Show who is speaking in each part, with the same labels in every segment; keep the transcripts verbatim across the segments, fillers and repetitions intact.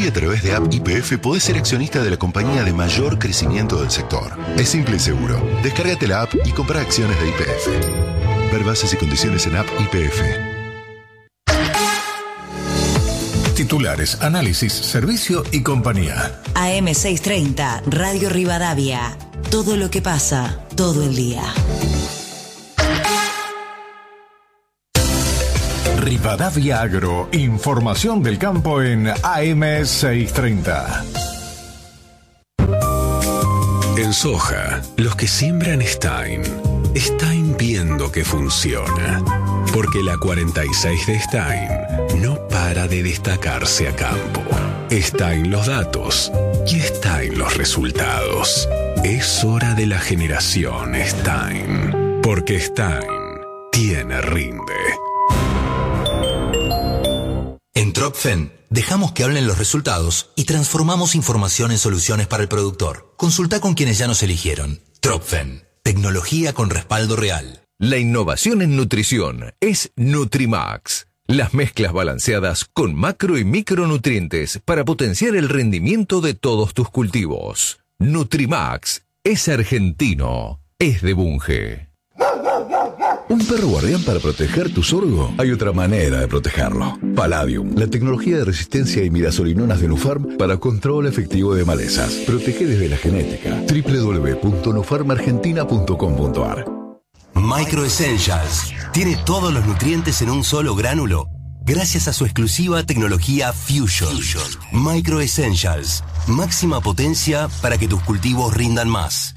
Speaker 1: a través de App Y P F podés ser accionista de la compañía de mayor crecimiento del sector. Es simple y seguro. Descárgate la app y compra acciones de Y P F. Ver bases y condiciones en App Y P F.
Speaker 2: Titulares, análisis, servicio y compañía.
Speaker 3: A M seiscientos treinta, Radio Rivadavia. Todo lo que pasa, todo el día.
Speaker 2: Rivadavia Agro, información del campo en A M seiscientos treinta.
Speaker 4: En soja, los que siembran Stein, Stein viendo que funciona. Porque la cuarenta y seis de Stein no para de destacarse a campo. Está en los datos y está en los resultados. Es hora de la generación Stein. Porque Stein tiene rinde.
Speaker 5: En Tropfen, dejamos que hablen los resultados y transformamos información en soluciones para el productor. Consulta con quienes ya nos eligieron. Tropfen, tecnología con respaldo real.
Speaker 6: La innovación en nutrición es Nutrimax. Las mezclas balanceadas con macro y micronutrientes para potenciar el rendimiento de todos tus cultivos. Nutrimax es argentino, es de Bunge.
Speaker 7: ¿Un perro guardián para proteger tu sorgo? Hay otra manera de protegerlo. Palladium, la tecnología de resistencia a imidazolinonas de Nufarm para control efectivo de malezas. Protege desde la genética. doble u doble u doble u punto nufarm argentina punto com punto a r.
Speaker 5: Micro Essentials tiene todos los nutrientes en un solo gránulo gracias a su exclusiva tecnología Fusion. Fusion. Micro Essentials, máxima potencia para que tus cultivos rindan más.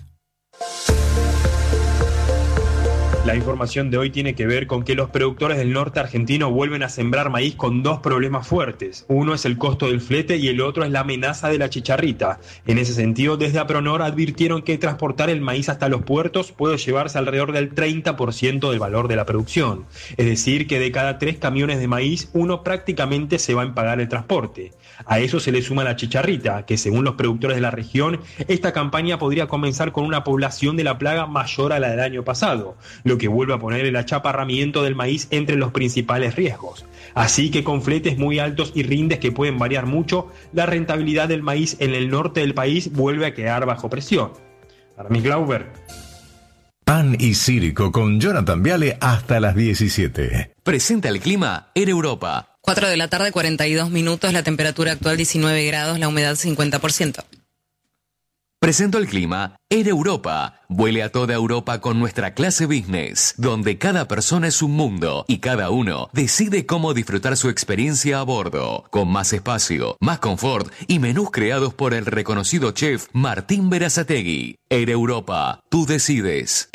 Speaker 8: La información de hoy tiene que ver con que los productores del norte argentino vuelven a sembrar maíz con dos problemas fuertes. Uno es el costo del flete y el otro es la amenaza de la chicharrita. En ese sentido, desde Apronor advirtieron que transportar el maíz hasta los puertos puede llevarse alrededor del treinta por ciento del valor de la producción. Es decir, que de cada tres camiones de maíz, uno prácticamente se va en pagar el transporte. A eso se le suma la chicharrita, que según los productores de la región, esta campaña podría comenzar con una población de la plaga mayor a la del año pasado, lo que vuelve a poner el achaparramiento del maíz entre los principales riesgos. Así que con fletes muy altos y rindes que pueden variar mucho, la rentabilidad del maíz en el norte del país vuelve a quedar bajo presión. Aramis Glauber.
Speaker 2: Pan y Círico con Jonathan Viale hasta las diecisiete.
Speaker 9: Presenta el clima Air Europa.
Speaker 10: cuatro de la tarde, cuarenta y dos minutos, la temperatura actual diecinueve grados, la humedad cincuenta por ciento.
Speaker 9: Presento el clima Air Europa. Vuele a toda Europa con nuestra clase business, donde cada persona es un mundo y cada uno decide cómo disfrutar su experiencia a bordo, con más espacio, más confort y menús creados por el reconocido chef Martín Berazategui. Air Europa, tú decides.